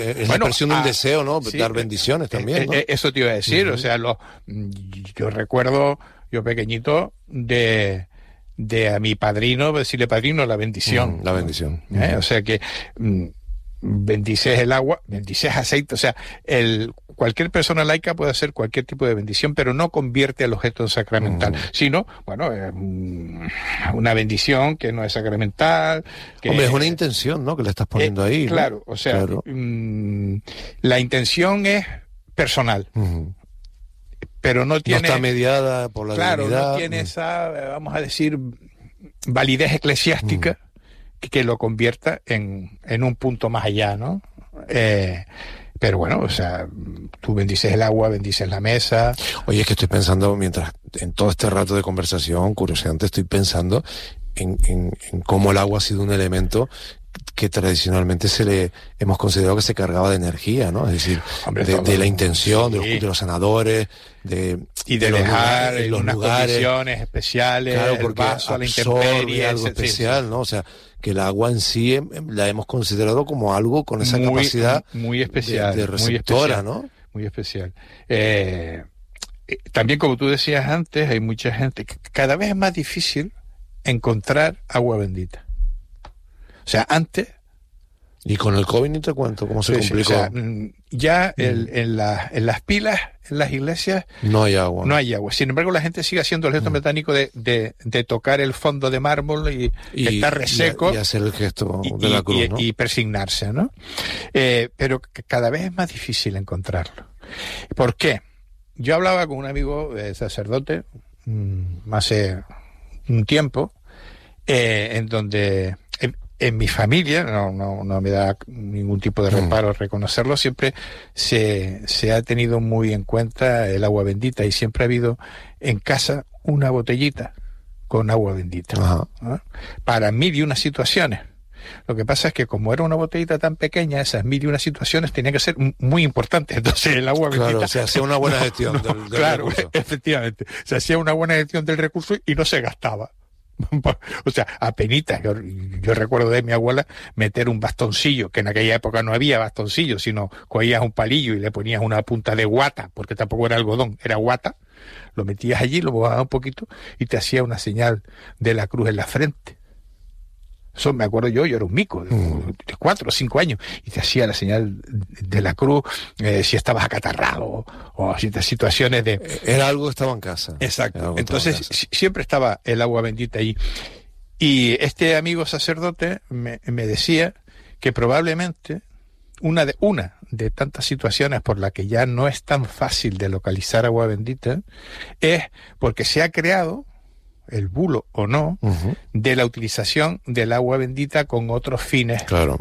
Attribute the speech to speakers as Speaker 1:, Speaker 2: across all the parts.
Speaker 1: Es la expresión de un deseo, ¿no?
Speaker 2: Sí,
Speaker 1: dar bendiciones también, ¿no?
Speaker 2: Eso te iba a decir, o sea, yo recuerdo, yo pequeñito, de a mi padrino, decirle padrino la bendición.
Speaker 1: La bendición.
Speaker 2: O sea que bendices el agua, bendices aceite, o sea, cualquier persona laica puede hacer cualquier tipo de bendición, pero no convierte al objeto en sacramental, sino, bueno, una bendición que no es sacramental.
Speaker 1: Hombre, es una intención, ¿no? Que le estás poniendo ahí, ¿no?
Speaker 2: Claro, o sea, claro. La intención es personal. Pero no tiene...
Speaker 1: No está mediada por la divinidad.
Speaker 2: Claro, no tiene esa, vamos a decir, validez eclesiástica que lo convierta en un punto más allá, ¿no? Pero bueno, o sea, tú bendices el agua, bendices la mesa.
Speaker 1: Oye, es que estoy pensando, mientras en todo este rato de conversación, curiosidad, estoy pensando en cómo el agua ha sido un elemento que tradicionalmente hemos considerado que se cargaba de energía, ¿no? Es decir, hombre, de la intención, de los sanadores, de
Speaker 2: dejar
Speaker 1: en los
Speaker 2: unas
Speaker 1: lugares,
Speaker 2: condiciones especiales,
Speaker 1: claro,
Speaker 2: el
Speaker 1: porque
Speaker 2: vaso a la intemperie,
Speaker 1: algo especial, ¿no? O sea, que el agua en sí la hemos considerado como algo con esa capacidad
Speaker 2: muy especial,
Speaker 1: de receptora,
Speaker 2: muy especial,
Speaker 1: ¿no?
Speaker 2: Muy especial. También, como tú decías antes, hay mucha gente que cada vez es más difícil encontrar agua bendita. O sea, antes...
Speaker 1: Y con el COVID ni te cuento cómo se complicó.
Speaker 2: O sea, ya en las pilas, en las iglesias...
Speaker 1: No hay agua.
Speaker 2: No hay agua. Sin embargo, la gente sigue haciendo el gesto mecánico de tocar el fondo de mármol y estar reseco.
Speaker 1: Y hacer el gesto de la cruz, ¿no?
Speaker 2: Y persignarse, ¿no? Pero cada vez es más difícil encontrarlo. ¿Por qué? Yo hablaba con un amigo sacerdote hace un tiempo, en donde... En mi familia, no me da ningún tipo de reparo reconocerlo, siempre se ha tenido muy en cuenta el agua bendita y siempre ha habido en casa una botellita con agua bendita, ¿no? Para 1001 situaciones. Lo que pasa es que como era una botellita tan pequeña, esas 1001 situaciones tenían que ser muy importantes. Entonces el agua bendita...
Speaker 1: Claro, se hacía una buena gestión del
Speaker 2: claro,
Speaker 1: recurso.
Speaker 2: Efectivamente. Se hacía una buena gestión del recurso y no se gastaba. O sea, apenitas. Yo recuerdo de mi abuela meter un bastoncillo, que en aquella época no había bastoncillo, sino cogías un palillo y le ponías una punta de guata, porque tampoco era algodón, era guata, lo metías allí, lo mojabas un poquito y te hacía una señal de la cruz en la frente. Eso me acuerdo yo era un mico de 4 o 5 años y te hacía la señal de la cruz si estabas acatarrado o situaciones de...
Speaker 1: Era algo que estaba en casa.
Speaker 2: Exacto. Entonces siempre estaba el agua bendita ahí. Y este amigo sacerdote me decía que probablemente una de tantas situaciones por la que ya no es tan fácil de localizar agua bendita es porque se ha creado el bulo o no, de la utilización del agua bendita con otros fines.
Speaker 1: Claro.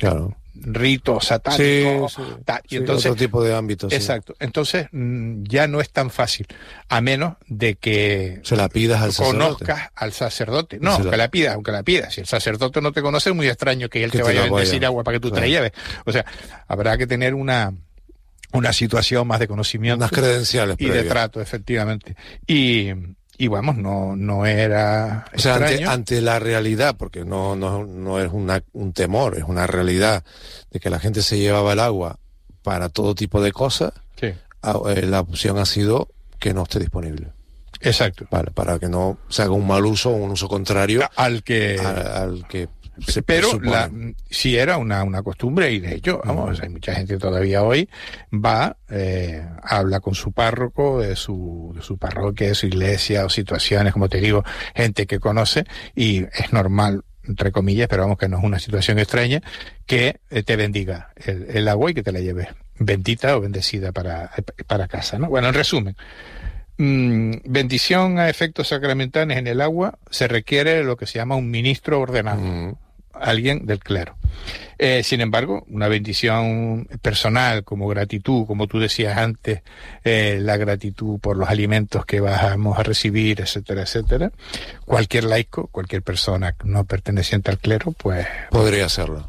Speaker 2: Ritos satánicos.
Speaker 1: Y entonces, otro tipo de ámbitos.
Speaker 2: Exacto. Entonces, ya no es tan fácil, a menos de que
Speaker 1: se la pidas al
Speaker 2: conozcas al sacerdote. No, aunque la pidas. Si el sacerdote no te conoce, es muy extraño que él te vaya a bendecir agua para que tú te la lleves. O sea, habrá que tener una situación más de conocimiento.
Speaker 1: Unas credenciales
Speaker 2: y de trato, efectivamente. Y vamos, no era extraño.
Speaker 1: O sea, ante la realidad, porque no es un temor, es una realidad de que la gente se llevaba el agua para todo tipo de cosas, la opción ha sido que no esté disponible.
Speaker 2: Exacto.
Speaker 1: Para que no se haga un mal uso o un uso contrario
Speaker 2: al que pero sí era una costumbre y de hecho, vamos, hay mucha gente todavía hoy va, habla con su párroco de su parroquia, de su iglesia o situaciones, como te digo, gente que conoce y es normal, entre comillas, pero vamos que no es una situación extraña, que te bendiga el agua y que te la lleves bendita o bendecida para casa, ¿no? Bueno, en resumen, bendición a efectos sacramentales en el agua se requiere lo que se llama un ministro ordenado, alguien del clero. Sin embargo, una bendición personal como gratitud, como tú decías antes, la gratitud por los alimentos que vamos a recibir, etcétera, etcétera, cualquier laico, cualquier persona no perteneciente al clero, pues
Speaker 1: podría hacerlo.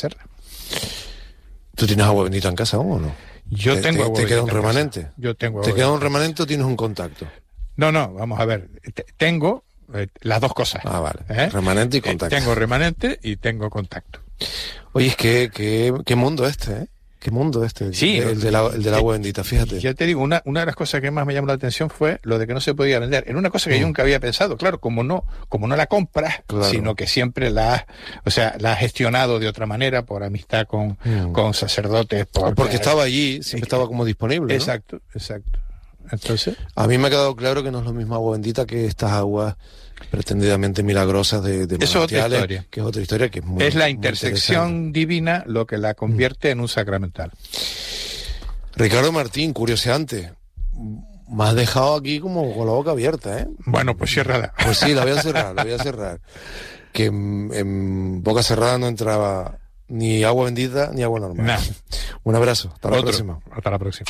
Speaker 1: ¿Tú tienes agua bendita en casa o no?
Speaker 2: Yo tengo agua bendita.
Speaker 1: ¿Te queda un remanente?
Speaker 2: Yo tengo agua
Speaker 1: ¿Te queda un
Speaker 2: bendita.
Speaker 1: remanente o tienes un contacto?
Speaker 2: No, vamos a ver. Tengo las dos cosas.
Speaker 1: Ah, vale. Remanente y contacto.
Speaker 2: Tengo remanente y tengo contacto.
Speaker 1: Oye, es que qué mundo este, ¿eh? Qué mundo
Speaker 2: Sí,
Speaker 1: el del agua bendita, fíjate.
Speaker 2: Ya te digo, una de las cosas que más me llamó la atención fue lo de que no se podía vender. Era una cosa que yo nunca había pensado, claro, como no la compras, claro, sino que siempre la has gestionado de otra manera, por amistad con sacerdotes.
Speaker 1: Porque estaba allí, siempre estaba como disponible, ¿no?
Speaker 2: Exacto. Entonces,
Speaker 1: a mí me ha quedado claro que no es lo mismo agua bendita que estas aguas pretendidamente milagrosas de manantiales, que es otra historia que es muy,
Speaker 2: es la intersección divina lo que la convierte en un sacramental.
Speaker 1: Ricardo Martín, curioseante, me has dejado aquí como con la boca abierta, ¿eh?
Speaker 2: Bueno, pues ciérrala.
Speaker 1: Pues sí, la voy a cerrar. Que en boca cerrada no entraba ni agua bendita ni agua normal.
Speaker 2: Nah.
Speaker 1: Un abrazo, hasta la próxima.
Speaker 2: Hasta la próxima.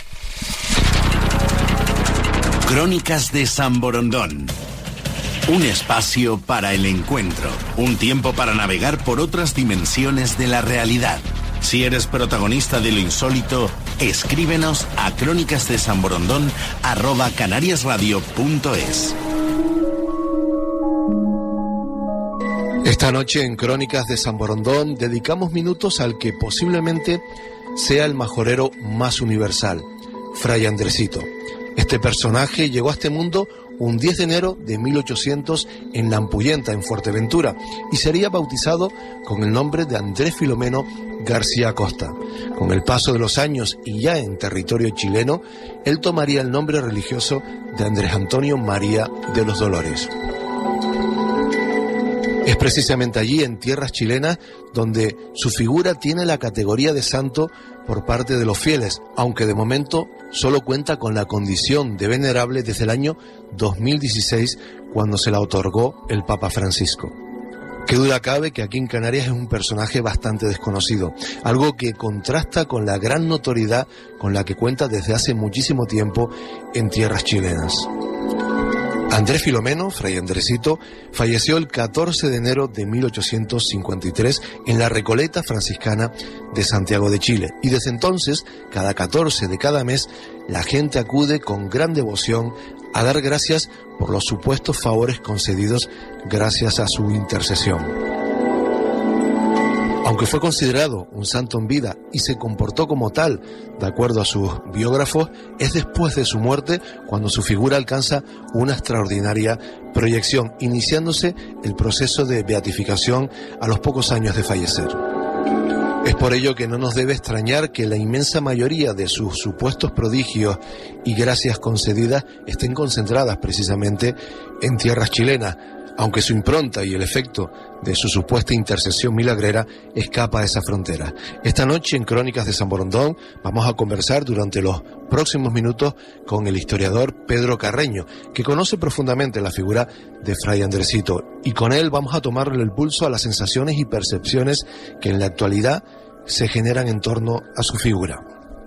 Speaker 3: Crónicas de San Borondón. Un espacio para el encuentro, un tiempo para navegar por otras dimensiones de la realidad. Si eres protagonista de lo insólito, escríbenos a crónicasdesanborondón@canariasradio.es.
Speaker 1: Esta noche en Crónicas de San Borondón dedicamos minutos al que posiblemente sea el majorero más universal, Fray Andresito. Este personaje llegó a este mundo un 10 de enero de 1800 en Lampuyenta, en Fuerteventura, y sería bautizado con el nombre de Andrés Filomeno García Acosta. Con el paso de los años y ya en territorio chileno, él tomaría el nombre religioso de Andrés Antonio María de los Dolores. Es precisamente allí, en tierras chilenas, donde su figura tiene la categoría de santo por parte de los fieles, aunque de momento solo cuenta con la condición de venerable desde el año 2016, cuando se la otorgó el Papa Francisco. Qué duda cabe que aquí en Canarias es un personaje bastante desconocido, algo que contrasta con la gran notoriedad con la que cuenta desde hace muchísimo tiempo en tierras chilenas. Andrés Filomeno, Fray Andresito, falleció el 14 de enero de 1853 en la Recoleta franciscana de Santiago de Chile, y desde entonces, cada 14 de cada mes, la gente acude con gran devoción a dar gracias por los supuestos favores concedidos gracias a su intercesión. Aunque fue considerado un santo en vida y se comportó como tal, de acuerdo a sus biógrafos, es después de su muerte cuando su figura alcanza una extraordinaria proyección, iniciándose el proceso de beatificación a los pocos años de fallecer. Es por ello que no nos debe extrañar que la inmensa mayoría de sus supuestos prodigios y gracias concedidas estén concentradas precisamente en tierras chilenas, aunque su impronta y el efecto de su supuesta intercesión milagrera escapa a esa frontera. Esta noche en Crónicas de San Borondón vamos a conversar durante los próximos minutos con el historiador Pedro Carreño, que conoce profundamente la figura de Fray Andresito, y con él vamos a tomarle el pulso a las sensaciones y percepciones que en la actualidad se generan en torno a su figura.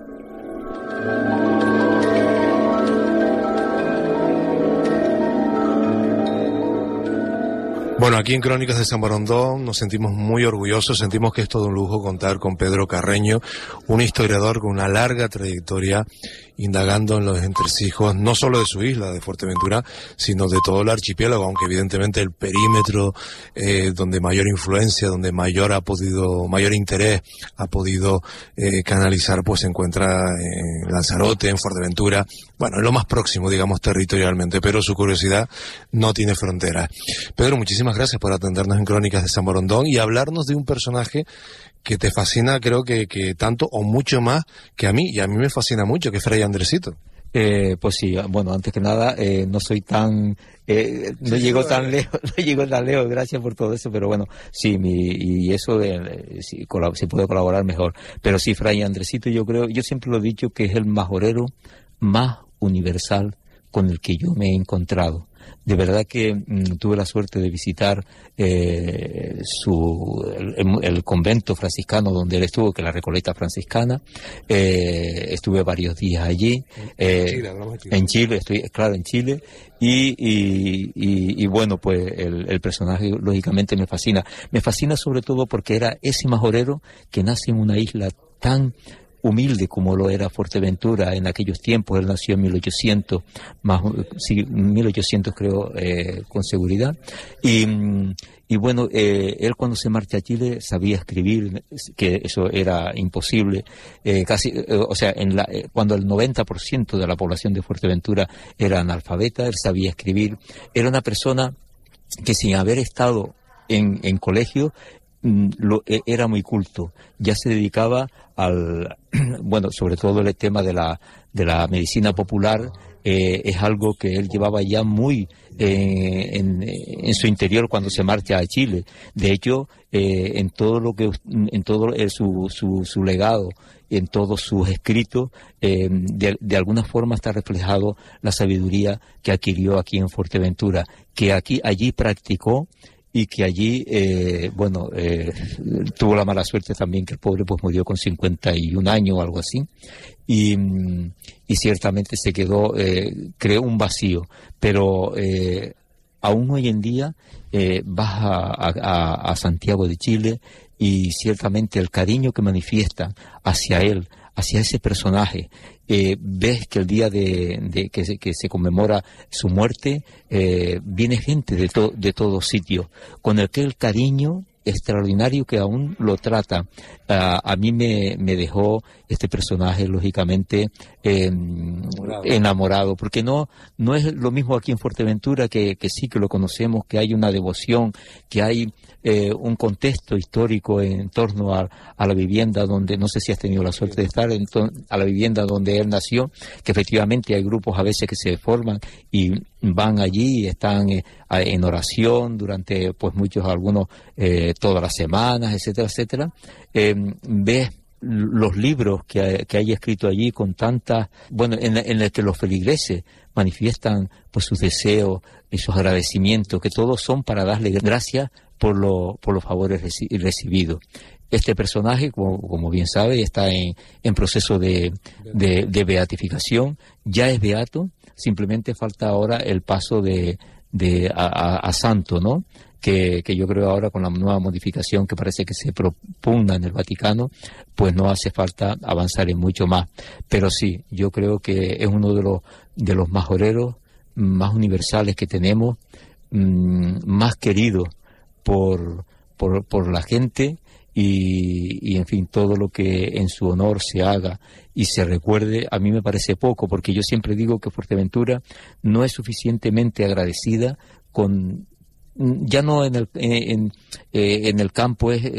Speaker 1: Bueno, aquí en Crónicas de San Borondón nos sentimos muy orgullosos, sentimos que es todo un lujo contar con Pedro Carreño, un historiador con una larga trayectoria indagando en los entresijos, no solo de su isla, de Fuerteventura, sino de todo el archipiélago, aunque evidentemente el perímetro donde mayor influencia, donde mayor interés ha podido canalizar, pues se encuentra en Lanzarote, en Fuerteventura, bueno, en lo más próximo, digamos, territorialmente, pero su curiosidad no tiene fronteras. Pedro, muchísimas gracias por atendernos en Crónicas de San Borondón y hablarnos de un personaje que te fascina, creo que tanto o mucho más que a mí, y a mí me fascina mucho, que es Fray Andresito.
Speaker 4: Pues sí, bueno, antes que nada, no soy tan, no llego tan lejos, gracias por todo eso, pero bueno, sí, y eso si puedo colaborar mejor. Pero sí, Fray Andresito, yo siempre lo he dicho que es el majorero más universal con el que yo me he encontrado. De verdad que tuve la suerte de visitar el convento franciscano donde él estuvo, que es la Recoleta franciscana. Estuve varios días allí. En Chile, estoy claro, en Chile. Y bueno, pues el personaje lógicamente me fascina. Me fascina sobre todo porque era ese majorero que nace en una isla tan humilde como lo era Fuerteventura en aquellos tiempos. Él nació en 1800, 1800 creo, con seguridad. Y bueno, él cuando se marcha a Chile sabía escribir, que eso era imposible, cuando el 90% de la población de Fuerteventura era analfabeta, él sabía escribir. Era una persona que, sin haber estado en colegio, era muy culto. Ya se dedicaba sobre todo el tema de la medicina popular. Es algo que él llevaba ya muy en su interior cuando se marcha a Chile. De hecho, en todo su legado, en todos sus escritos, de alguna forma está reflejado la sabiduría que adquirió aquí en Fuerteventura, que allí practicó, y que allí, tuvo la mala suerte también que el pobre pues murió con 51 años o algo así, y ciertamente se quedó, creó un vacío, pero aún hoy en día vas a Santiago de Chile y ciertamente el cariño que manifiestan hacia él, hacia ese personaje, ves que el día que se conmemora su muerte, viene gente de todos sitios, con aquel cariño extraordinario que aún lo trata. A mí me dejó este personaje, lógicamente, enamorado, porque no es lo mismo aquí en Fuerteventura, que sí que lo conocemos, que hay una devoción, que hay un contexto histórico en torno a la vivienda donde, no sé si has tenido la suerte de estar, a la vivienda donde él nació, que efectivamente hay grupos a veces que se forman y van allí y están en oración durante algunos todas las semanas, etcétera, etcétera. Ves los libros que hay escrito allí con tantas, en el que los feligreses manifiestan pues sus deseos y sus agradecimientos, que todos son para darle gracias por los favores recibidos. Este personaje, como bien sabe, está en proceso de beatificación, ya es beato, simplemente falta ahora el paso a santo, ¿no? Que yo creo ahora con la nueva modificación que parece que se propugna en el Vaticano, pues no hace falta avanzar en mucho más. Pero sí, yo creo que es uno de los majoreros más universales que tenemos, más queridos por la gente, y en fin, todo lo que en su honor se haga y se recuerde, a mí me parece poco, porque yo siempre digo que Fuerteventura no es suficientemente agradecida con, ya no en el campo es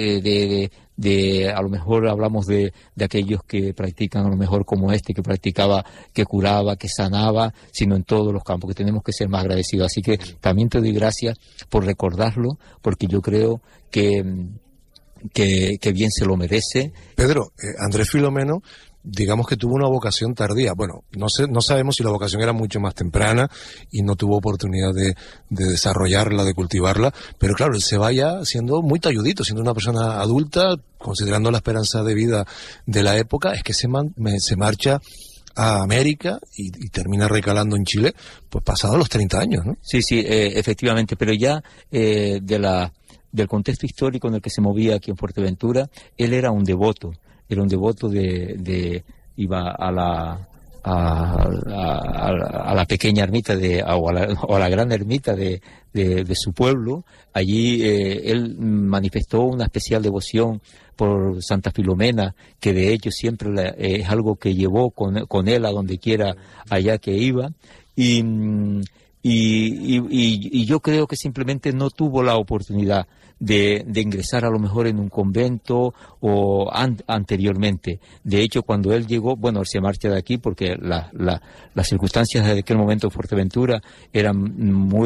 Speaker 4: de a lo mejor hablamos de aquellos que practican a lo mejor como que practicaba, que curaba, que sanaba, sino en todos los campos, que tenemos que ser más agradecidos. Así que también te doy gracias por recordarlo, porque yo creo que bien se lo merece.
Speaker 1: Pedro, Andrés Filomeno, digamos que tuvo una vocación tardía. Bueno, no sabemos si la vocación era mucho más temprana y no tuvo oportunidad de desarrollarla, de cultivarla, pero claro, él se va ya siendo muy talludito, siendo una persona adulta, considerando la esperanza de vida de la época, es que se marcha a América y termina recalando en Chile, pues pasados los 30 años, ¿no? Sí,
Speaker 4: efectivamente, pero ya del contexto histórico en el que se movía aquí en Fuerteventura, él era un devoto iba a la pequeña ermita o a la gran ermita de su pueblo. Allí él manifestó una especial devoción por Santa Filomena, que de hecho siempre es algo que llevó con él a donde quiera allá que iba, y yo creo que simplemente no tuvo la oportunidad de ingresar a lo mejor en un convento o anteriormente. De hecho, cuando él llegó, él se marcha de aquí porque las circunstancias de aquel momento en Fuerteventura eran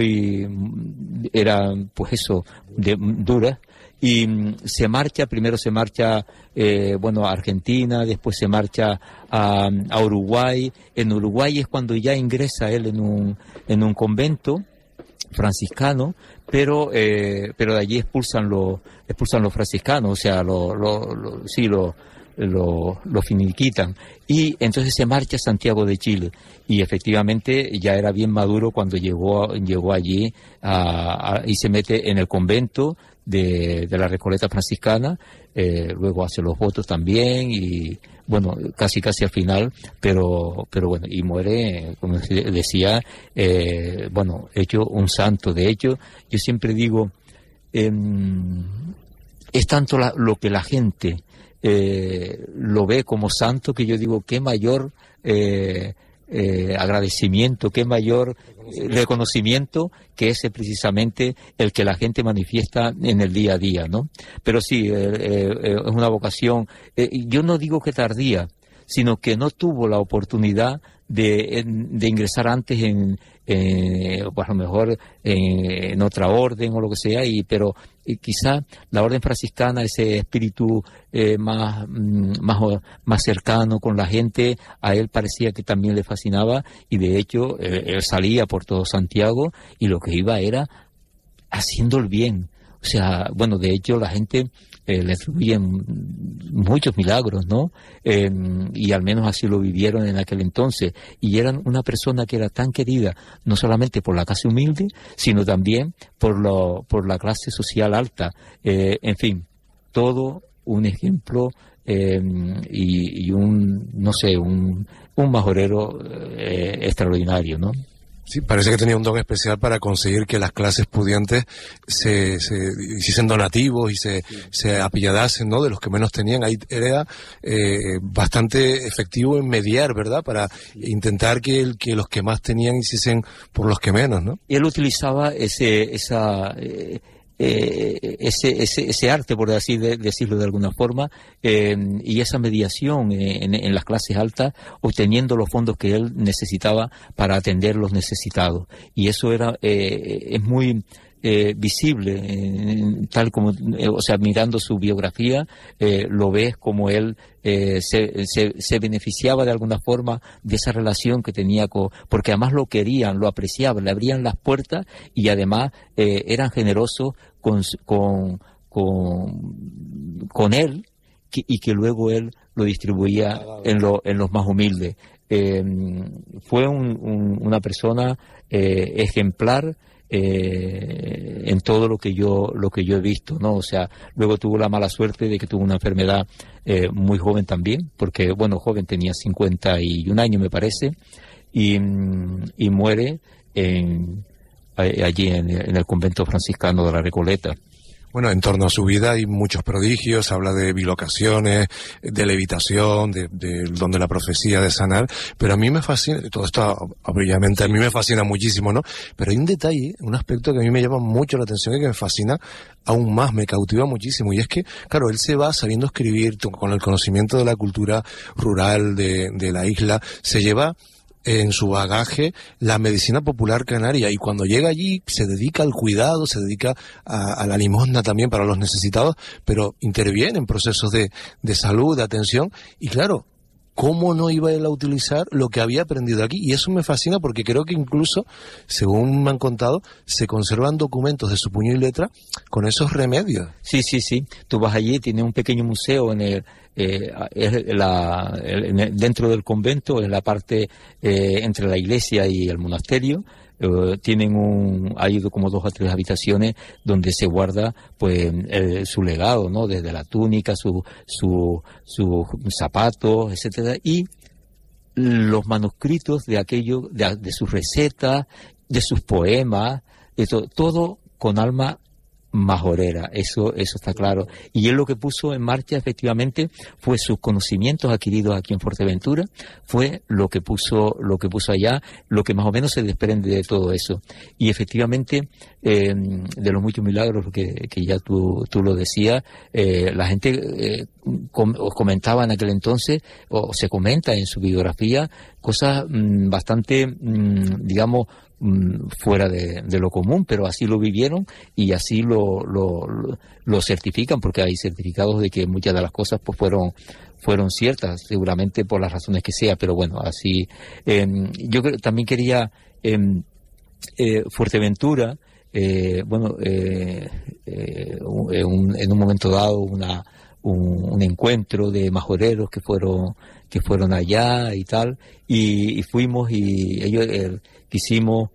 Speaker 4: duras, y primero se marcha a Argentina, después se marcha a Uruguay. En Uruguay es cuando ya ingresa él en un convento franciscano, pero de allí expulsan los franciscanos, o sea, lo finiquitan, y entonces se marcha a Santiago de Chile, y efectivamente ya era bien maduro cuando llegó allí y se mete en el convento de la Recoleta franciscana. Luego hace los votos también, y bueno, casi al final, pero bueno, y muere, como decía, bueno, hecho un santo. De hecho, yo siempre digo, es tanto lo que la gente lo ve como santo, que yo digo, qué mayor agradecimiento, qué mayor reconocimiento que ese precisamente el que la gente manifiesta en el día a día, ¿no? Pero sí, es una vocación, yo no digo que tardía, sino que no tuvo la oportunidad de ingresar antes pues a lo mejor en otra orden o lo que sea, pero quizá la orden franciscana, ese espíritu más cercano con la gente, a él parecía que también le fascinaba, y de hecho él salía por todo Santiago y lo que iba era haciendo el bien. O sea, bueno, de hecho la gente le atribuyen muchos milagros, ¿no? Y al menos así lo vivieron en aquel entonces. Y eran una persona que era tan querida, no solamente por la clase humilde, sino también por la clase social alta. En fin, todo un ejemplo y un majorero extraordinario, ¿no?
Speaker 1: Sí, parece que tenía un don especial para conseguir que las clases pudientes se hiciesen donativos y se apiadasen, ¿no?, de los que menos tenían. Ahí era bastante efectivo en mediar, ¿verdad?, para intentar que los que más tenían hiciesen por los que menos, ¿no?
Speaker 4: Y él utilizaba ese arte, por así decirlo de alguna forma, y esa mediación en las clases altas, obteniendo los fondos que él necesitaba para atender los necesitados. Y eso es muy visible, tal como, o sea, mirando su biografía, lo ves como él se beneficiaba de alguna forma de esa relación que tenía porque además lo querían, lo apreciaban, le abrían las puertas, y además eran generosos con él, y que luego él lo distribuía en los más humildes. Fue una persona ejemplar en todo lo que yo he visto, ¿no? O sea, luego tuvo la mala suerte de que tuvo una enfermedad muy joven también, porque, bueno, joven, tenía 51 años, me parece, y muere allí en el convento franciscano de la Recoleta.
Speaker 1: Bueno, en torno a su vida hay muchos prodigios, habla de bilocaciones, de levitación, de don de la profecía, de sanar, pero a mí me fascina, todo esto obviamente a mí me fascina muchísimo, ¿no? Pero hay un detalle, un aspecto que a mí me llama mucho la atención y que me fascina aún más, me cautiva muchísimo, y es que, claro, él se va sabiendo escribir, con el conocimiento de la cultura rural de la isla, se lleva en su bagaje la medicina popular canaria, y cuando llega allí se dedica al cuidado, se dedica a la limosna también para los necesitados, pero interviene en procesos de salud, de atención, y claro, ¿cómo no iba él a utilizar lo que había aprendido aquí? Y eso me fascina, porque creo que incluso, según me han contado, se conservan documentos de su puño y letra con esos remedios.
Speaker 4: Sí. Tú vas allí, tiene un pequeño museo dentro del convento, en la parte entre la iglesia y el monasterio. Hay como 2 o 3 habitaciones donde se guarda pues su legado, ¿no? Desde la túnica, sus zapatos, etcétera, y los manuscritos de sus recetas, de sus poemas, todo con alma majorera, eso está claro. Y él lo que puso en marcha efectivamente fue sus conocimientos adquiridos aquí en Fuerteventura, fue lo que puso allá, lo que más o menos se desprende de todo eso. Y efectivamente, de los muchos milagros que ya tú lo decías, la gente comentaba en aquel entonces, o se comenta en su biografía, cosas bastante, digamos, fuera de lo común, pero así lo vivieron y así lo certifican, porque hay certificados de que muchas de las cosas pues fueron ciertas, seguramente por las razones que sea, pero bueno, así. Yo también quería Fuerteventura, en un momento dado un encuentro de majoreros que fueron allá y tal, y fuimos, y ellos quisimos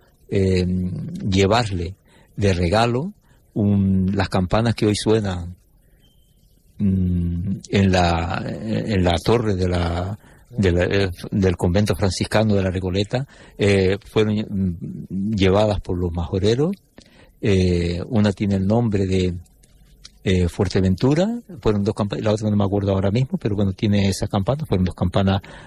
Speaker 4: llevarle de regalo las campanas que hoy suenan en la torre del convento franciscano de la Recoleta, fueron llevadas por los majoreros. Una tiene el nombre de Fuerteventura, fueron 2 campanas, la otra no me acuerdo ahora mismo, pero bueno, tiene esas campanas, fueron 2 campanas